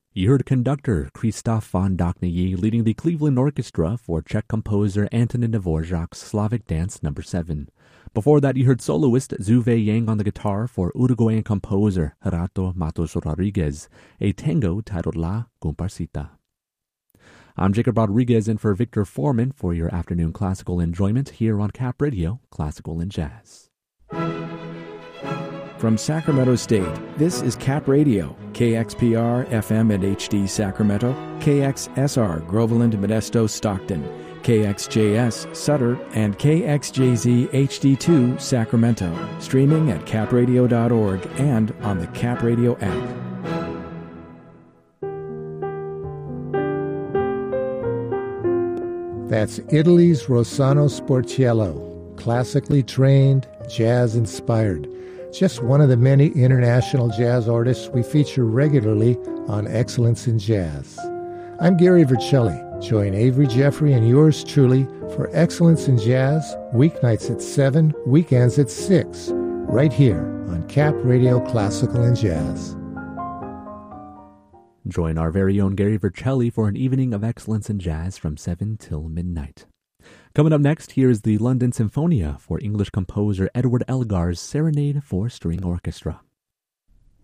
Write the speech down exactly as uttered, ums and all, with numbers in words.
You heard conductor Christoph von Dohnanyi leading the Cleveland Orchestra for Czech composer Antonin Dvorak's Slavic Dance number seven. Before that, you heard soloist Zhu Wei Yang on the guitar for Uruguayan composer Renato Matos Rodriguez, a tango titled La Comparsita. I'm Jacob Rodriguez in for Victor Foreman for your afternoon classical enjoyment here on Cap Radio, Classical and Jazz. From Sacramento State, this is Cap Radio, K X P R, F M and H D Sacramento, K X S R, Groveland, Modesto, Stockton, K X J S, Sutter, and K X J Z H D two, Sacramento, streaming at cap radio dot org and on the Cap Radio app. That's Italy's Rossano Sportiello, classically trained, jazz-inspired. Just one of the many international jazz artists we feature regularly on Excellence in Jazz. I'm Gary Vercelli. Join Avery Jeffrey and yours truly for Excellence in Jazz, weeknights at seven, weekends at six, right here on Cap Radio Classical and Jazz. Join our very own Gary Vercelli for an evening of Excellence in Jazz from seven till midnight. Coming up next, here is the London Sinfonia for English composer Edward Elgar's Serenade for String Orchestra.